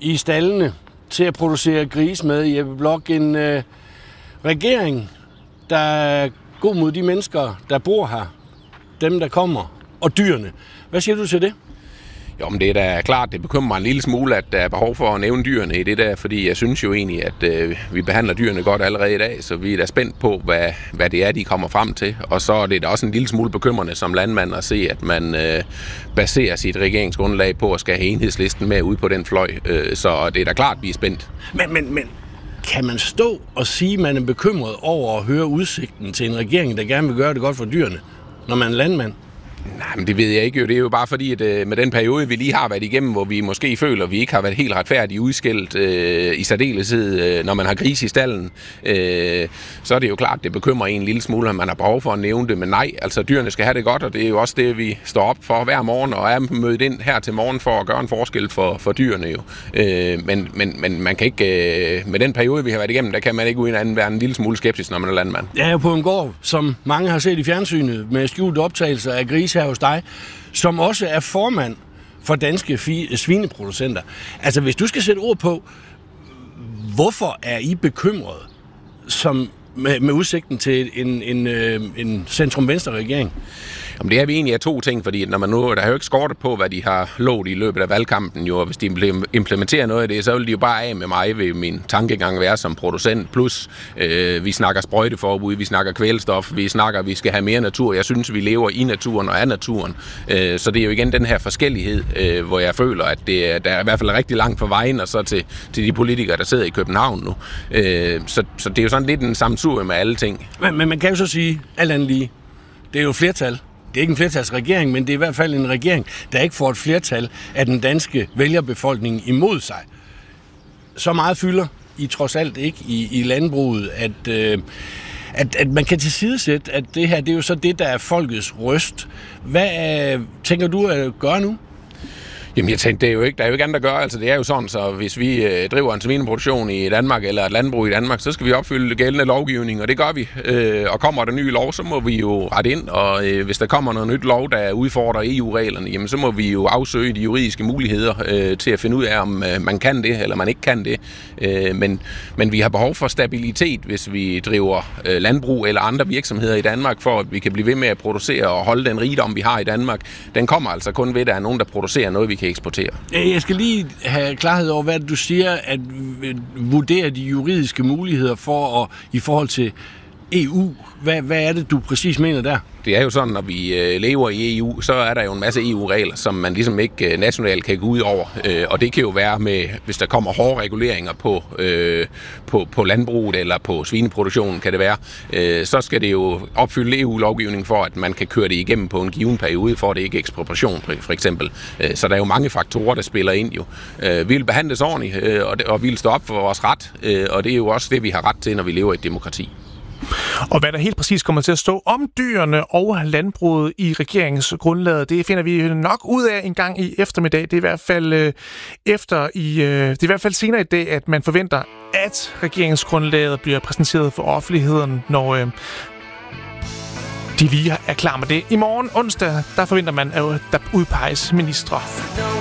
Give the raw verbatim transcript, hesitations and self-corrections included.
i stallene til at producere grise med, Jeppe Bloch, en øh, regering, der er god mod de mennesker, der bor her, dem, der kommer, og dyrene. Hvad siger du til det? Jo, men det er da klart, det bekymrer mig en lille smule, at der er behov for at nævne dyrene i det der, fordi jeg synes jo egentlig, at øh, vi behandler dyrene godt allerede i dag, så vi er da spændt på, hvad, hvad det er, de kommer frem til. Og så er det da også en lille smule bekymrende som landmand at se, at man øh, baserer sit regeringsgrundlag på at skal have Enhedslisten med ud på den fløj. Øh, så det er da klart, vi er spændt. Men, men, men kan man stå og sige, at man er bekymret over at høre udsigten til en regering, der gerne vil gøre det godt for dyrene, når man er landmand? Nej, men det ved jeg ikke jo. Det er jo bare fordi, at øh, med den periode, vi lige har været igennem, hvor vi måske føler, at vi ikke har været helt retfærdigt udskilt øh, i særdeleshed, øh, når man har gris i stallen, øh, så er det jo klart, det bekymrer en lille smule, at man har behov for at nævne det. Men nej, altså dyrene skal have det godt, og det er jo også det, vi står op for hver morgen, og er mødt ind her til morgen for at gøre en forskel for, for dyrene jo. Øh, men, men, men man kan ikke, øh, med den periode, vi har været igennem, der kan man ikke uden anden være en lille smule skeptisk, når man er landmand. Jeg er jo på en gård, som mange har set i fjernsynet, med skjulte optagelser af gris her hos dig, som også er formand for danske fi- svineproducenter. Altså, hvis du skal sætte ord på, hvorfor er I bekymret som, med, med udsigten til en, en, en centrum-venstre-regering? Jamen, det er vi egentlig af to ting, fordi når man nu, der er jo ikke skortet på, hvad de har lovet i løbet af valgkampen, jo, og hvis de implementerer noget af det, så vil de jo bare af med mig ved min tankegang være som producent, plus øh, vi snakker sprøjteforbud, vi snakker kvælstof, vi snakker, vi skal have mere natur. Jeg synes, vi lever i naturen og af naturen, øh, så det er jo igen den her forskellighed, øh, hvor jeg føler, at det er, der er i hvert fald rigtig langt fra vejen, og så til, til de politikere, der sidder i København nu. Øh, så, så det er jo sådan lidt en sammensurium med alle ting. Men, men man kan jo så sige, alt andet lige, det er jo flertal. Det er ikke en flertalsregering, men det er i hvert fald en regering, der ikke får et flertal af den danske vælgerbefolkning imod sig. Så meget fylder I trods alt ikke i, i landbruget, at, øh, at, at man kan tilsidesætte, at det her, det er jo så det, der er folkets røst. Hvad øh, tænker du at gøre nu? Jamen, jeg tænkte, det er jo ikke, der er jo ikke andet at gøre. Altså, det er jo sådan, så hvis vi øh, driver en svineproduktion i Danmark, eller et landbrug i Danmark, så skal vi opfylde gældende lovgivning, og det gør vi. Øh, og kommer der ny lov, så må vi jo rette ind, og øh, hvis der kommer noget nyt lov, der udfordrer E U-reglerne, jamen, så må vi jo afsøge de juridiske muligheder øh, til at finde ud af, om øh, man kan det, eller man ikke kan det. Øh, men, men vi har behov for stabilitet, hvis vi driver øh, landbrug eller andre virksomheder i Danmark, for at vi kan blive ved med at producere og holde den rigdom, vi har i Danmark. Den kommer altså kun ved, at der er nogen, der producerer noget, vi kan eksportere. Jeg skal lige have klarhed over, hvad du siger, at vurdere de juridiske muligheder for at, i forhold til E U. Hvad, hvad er det, du præcis mener der? Det er jo sådan, når vi øh, lever i E U, så er der jo en masse E U-regler, som man ligesom ikke øh, nationalt kan gå ud over. Øh, og det kan jo være med, hvis der kommer hårde reguleringer på, øh, på, på landbruget eller på svineproduktionen, kan det være, øh, så skal det jo opfylde E U-lovgivning for, at man kan køre det igennem på en given periode, for at det ikke er ekspropriation, for eksempel. Øh, så der er jo mange faktorer, der spiller ind jo. Øh, vi vil behandles ordentligt, øh, og, det, og vi vil stå op for vores ret, øh, og det er jo også det, vi har ret til, når vi lever i et demokrati. Og hvad der helt præcis kommer til at stå om dyrene og landbruget i regeringsgrundlaget, det finder vi nok ud af en gang i eftermiddag. Det er i hvert fald øh, efter i øh, det er i hvert fald senere i dag, at man forventer, at regeringsgrundlaget bliver præsenteret for offentligheden, når øh, de lige er klar med det. I morgen onsdag, der forventer man, at der udpeges ministre.